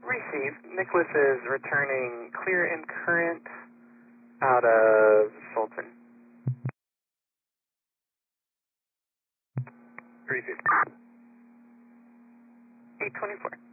Receive. Nicholas is returning clear and current out of Fulton. Receive. 824.